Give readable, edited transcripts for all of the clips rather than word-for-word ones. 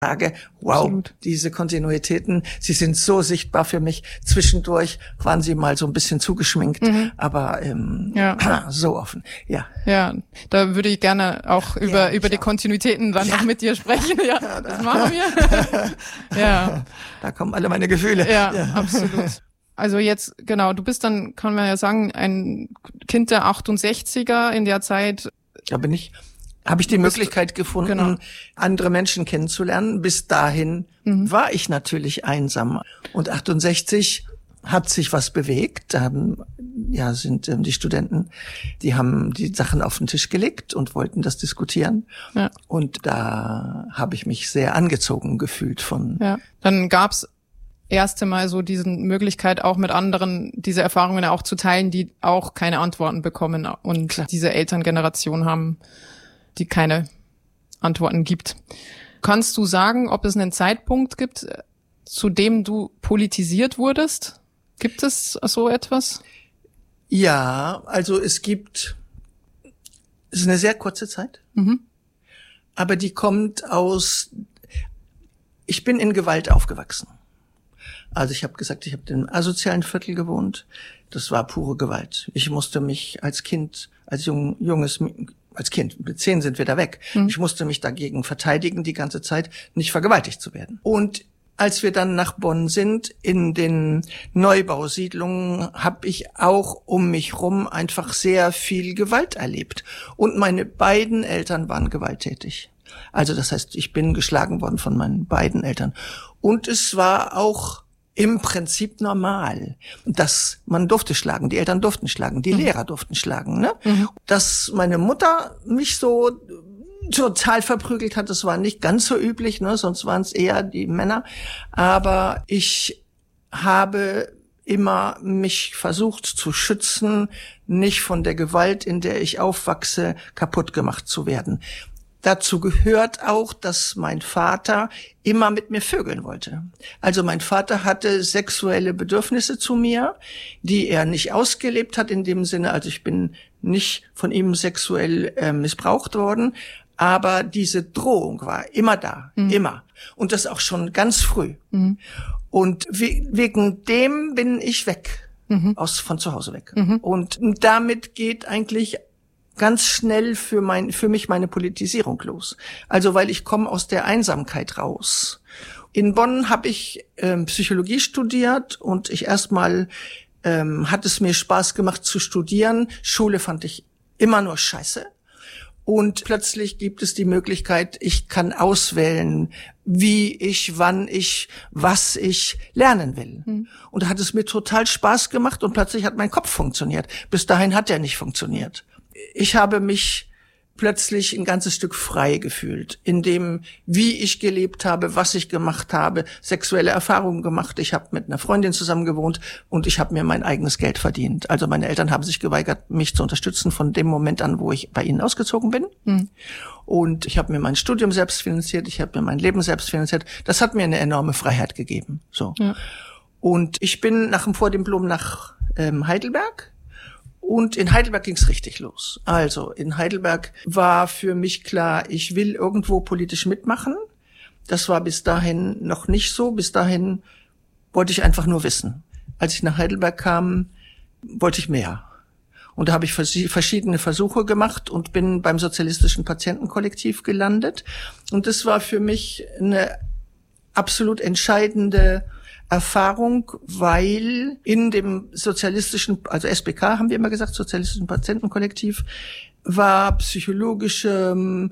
sage, wow, Absolut. diese Kontinuitäten, sie sind so sichtbar für mich. Zwischendurch waren sie mal so ein bisschen zugeschminkt, aber so offen. Ja. Ja, da würde ich gerne auch über die Kontinuitäten dann noch mit dir sprechen. Ja, das machen wir. Ja. Da kommen alle meine Gefühle. Ja, absolut. Also jetzt, genau, du bist dann, kann man ja sagen, ein Kind der 68er in der Zeit. Da habe ich die Möglichkeit gefunden, andere Menschen kennenzulernen. Bis dahin war ich natürlich einsam. Und 68 hat sich was bewegt. Da sind die Studenten, die haben die Sachen auf den Tisch gelegt und wollten das diskutieren. Ja. Und da habe ich mich sehr angezogen gefühlt von. Ja. Dann gab's erste Mal so diese Möglichkeit, auch mit anderen diese Erfahrungen auch zu teilen, die auch keine Antworten bekommen und diese Elterngeneration haben, die keine Antworten gibt. Kannst du sagen, ob es einen Zeitpunkt gibt, zu dem du politisiert wurdest? Gibt es so etwas? Ja, also es ist eine sehr kurze Zeit, aber die kommt ich bin in Gewalt aufgewachsen. Also ich habe gesagt, ich habe im asozialen Viertel gewohnt. Das war pure Gewalt. Ich musste mich als Kind mit 10 sind wir da weg. Ich musste mich dagegen verteidigen, die ganze Zeit nicht vergewaltigt zu werden. Und als wir dann nach Bonn sind, in den Neubausiedlungen, habe ich auch um mich rum einfach sehr viel Gewalt erlebt. Und meine beiden Eltern waren gewalttätig. Also das heißt, ich bin geschlagen worden von meinen beiden Eltern. Und es war auch im Prinzip normal, dass man durfte schlagen, die Eltern durften schlagen, die Lehrer durften schlagen, ne? Dass meine Mutter mich so total verprügelt hat, das war nicht ganz so üblich, ne? Sonst waren es eher die Männer. Aber ich habe immer mich versucht zu schützen, nicht von der Gewalt, in der ich aufwachse, kaputt gemacht zu werden. Dazu gehört auch, dass mein Vater immer mit mir vögeln wollte. Also mein Vater hatte sexuelle Bedürfnisse zu mir, die er nicht ausgelebt hat in dem Sinne, also ich bin nicht von ihm sexuell missbraucht worden, aber diese Drohung war immer da, immer. Und das auch schon ganz früh. Und wegen dem bin ich weg, von zu Hause weg. Und damit geht eigentlich ganz schnell für mich meine Politisierung los. Also weil ich komme aus der Einsamkeit raus. In Bonn habe ich Psychologie studiert und hat es mir Spaß gemacht zu studieren. Schule fand ich immer nur scheiße. Und plötzlich gibt es die Möglichkeit, ich kann auswählen, wie ich, wann ich, was ich lernen will. Und da hat es mir total Spaß gemacht und plötzlich hat mein Kopf funktioniert. Bis dahin hat er nicht funktioniert. Ich habe mich plötzlich ein ganzes Stück frei gefühlt, in dem, wie ich gelebt habe, was ich gemacht habe, sexuelle Erfahrungen gemacht. Ich habe mit einer Freundin zusammen gewohnt und ich habe mir mein eigenes Geld verdient. Also meine Eltern haben sich geweigert, mich zu unterstützen von dem Moment an, wo ich bei ihnen ausgezogen bin. Und ich habe mir mein Studium selbst finanziert, ich habe mir mein Leben selbst finanziert. Das hat mir eine enorme Freiheit gegeben. So. Ja. Und ich bin vor dem Diplom nach Heidelberg. Und in Heidelberg ging's richtig los. Also in Heidelberg war für mich klar, ich will irgendwo politisch mitmachen. Das war bis dahin noch nicht so. Bis dahin wollte ich einfach nur wissen. Als ich nach Heidelberg kam, wollte ich mehr. Und da habe ich verschiedene Versuche gemacht und bin beim Sozialistischen Patientenkollektiv gelandet. Und das war für mich eine absolut entscheidende Erfahrung, weil in dem also SPK haben wir immer gesagt, Sozialistischen Patientenkollektiv, war psychologische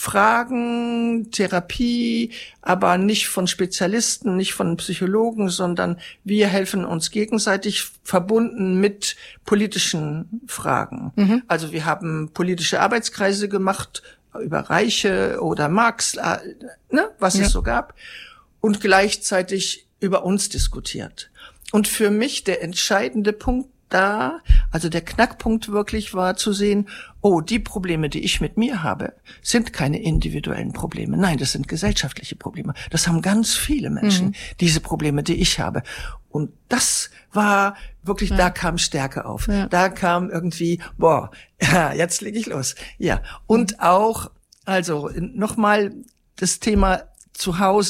Fragen, Therapie, aber nicht von Spezialisten, nicht von Psychologen, sondern wir helfen uns gegenseitig, verbunden mit politischen Fragen. Also wir haben politische Arbeitskreise gemacht, über Reiche oder Marx, was es so gab, und gleichzeitig über uns diskutiert. Und für mich der entscheidende Punkt also der Knackpunkt wirklich war zu sehen, die Probleme, die ich mit mir habe, sind keine individuellen Probleme. Nein, das sind gesellschaftliche Probleme. Das haben ganz viele Menschen, diese Probleme, die ich habe. Und das war wirklich, da kam Stärke auf. Ja. Da kam irgendwie, jetzt leg ich los. Ja. Und auch, also nochmal das Thema zu Hause.